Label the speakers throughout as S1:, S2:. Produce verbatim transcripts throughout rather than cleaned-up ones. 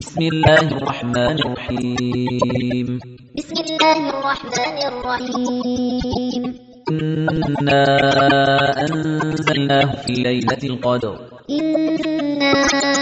S1: بسم الله الرحمن الرحيم
S2: بسم الله الرحمن الرحيم
S1: إنا أنزلناه في ليلة القدر
S2: إنا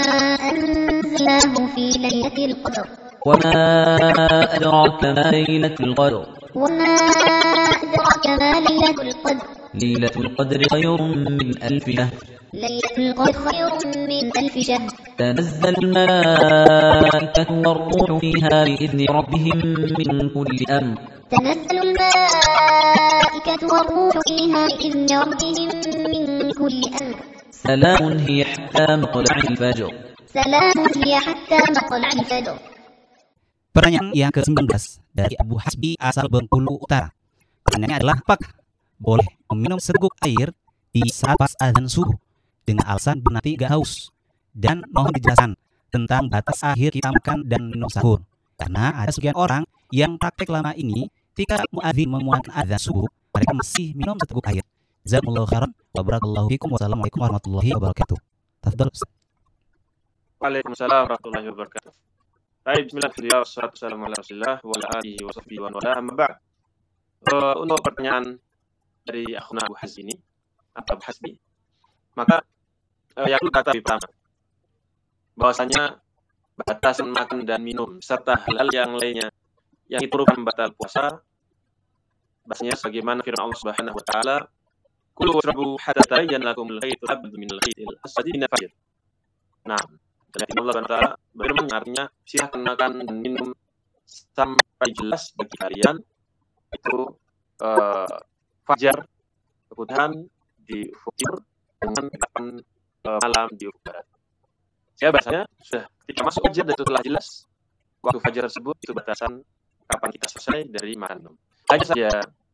S2: أنزلناه في ليلة القدر
S1: وما أدراك ما ليلة القدر
S2: وما أدراك ما ليلة القدر
S1: ليلة القدر خير من ألف شهر
S2: ليلة القدر خير من ألف شهر
S1: تنزل الملائكة والروح فيها بإذن ربهم من كل أمر
S2: تنزل الملائكة والروح فيها بإذن ربهم من كل أمر
S1: سلام هي حتى مطلع الفجر
S2: سلام هي حتى مطلع الفجر.
S3: Pertanyaan yang ke-sembilan belas dari Abu Hasbi asal Bengkulu Utara. Pertanyaannya adalah, apakah boleh meminum seteguk air di saat pas azan subuh dengan alasan nanti gak haus? Dan mohon dijelaskan tentang batas akhir kita makan dan minum sahur. Karena ada sebagian orang yang praktek lama ini, ketika muadzin memulakan azan subuh, mereka masih minum seteguk air. Jazakumullahu khairan wa barakallahu fikum. Wassalamualaikum warahmatullahi wabarakatuh. Tafadhal Ustaz.
S4: Waalaikumsalam warahmatullahi wabarakatuh. Baik, bismillah, wassalatu wassalamu ala rasulillah wa ala alihi wa sahbihi wa wala, amma ba'd. Uh, untuk pertanyaan dari akhuna Abu Hasbi ini, Abu Hasbi, maka uh, yang perlu kata pertama, bahwasanya batasan makan dan minum serta hal-hal yang lainnya yang itu merupakan batal puasa, bahasanya sebagaimana firman Allah Subhanahu wa taala, kulu washrabu hatta tabayyana lakum al-khaytul abyadu min al-khaytil aswadi min al-fajr. Nah, dan Allah Subhanahu wa taala berfirman, artinya silakan makan dan minum sampai jelas bagi kalian itu uh, fajar, keputaran di ufuk timur dengan ketapan uh, malam di ufuk barat. Ya, bahasanya sudah ketika masuk fajar dan itu telah jelas waktu fajar tersebut, itu batasan kapan kita selesai dari makan. Hanya saja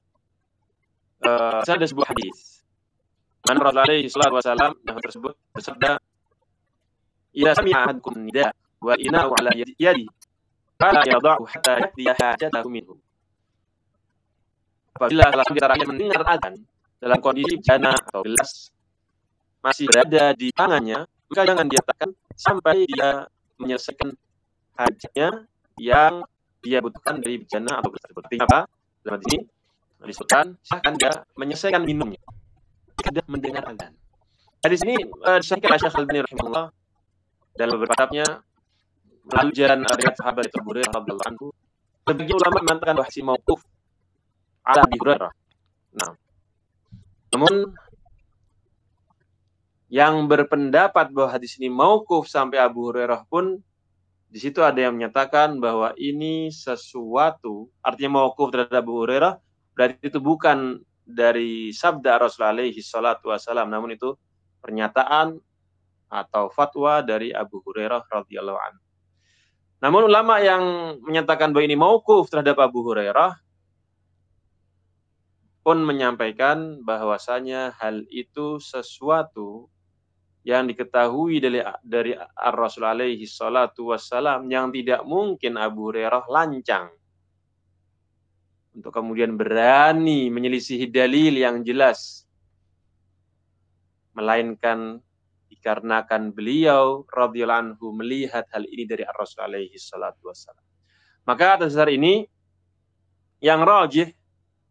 S4: uh, ada sebuah hadis. Man Rasulullah sallallahu alaihi wasallam yang tersebut bersabda, "Idza sami'a ahadukum nida wa ina'u 'ala yadi, fala yadh'u hatta yaqdi hajatahu minhu." Apabila salah satu di antara kalian mendengar adzan dalam kondisi bejana atau gelas masih berada di tangannya, maka jangan diletakkan sampai dia menyelesaikan hajatnya yang dia butuhkan dari bejana atau gelas tersebut. Artinya apa? Dalam hadis ini disebutkan, silahkan dia menyelesaikan minumnya jika dia mendengar adzan. Hadis ini uh, disahihkan oleh Syekh Al-Albani rahimahullah dalam beberapa kitabnya melalui jalan riwayat sahabat Abu Hurairah radhiyallahu anhu. Sebagian ulama mengatakan bahwa hadis mauquf ala Abi Hurairah. Nah, namun yang berpendapat bahwa hadis ini mauquf sampai Abu Hurairah pun di situ ada yang menyatakan bahwa ini sesuatu, artinya mauquf terhadap Abu Hurairah, berarti itu bukan dari sabda Rasulullah alaihi salatu wasallam, namun itu pernyataan atau fatwa dari Abu Hurairah radhiyallahu anhu. Namun ulama yang menyatakan bahwa ini mauquf terhadap Abu Hurairah pun menyampaikan bahwasanya hal itu sesuatu yang diketahui dari dari Ar-Rasul alaihi salatu wassalam yang tidak mungkin Abu Hurairah lancang untuk kemudian berani menyelisihi dalil yang jelas, melainkan dikarenakan beliau radhiyallahu anhu melihat hal ini dari Ar-Rasul alaihi salatu wassalam. Maka atas dasar ini yang rajih